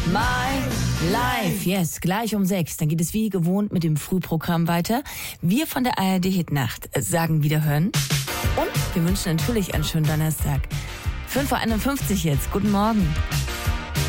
My Life. Yes, gleich um 6. Dann geht es wie gewohnt mit dem Frühprogramm weiter. Wir von der ARD Hit-Nacht sagen Wiederhören. Und wir wünschen natürlich einen schönen Donnerstag. 5:51 Uhr jetzt. Guten Morgen.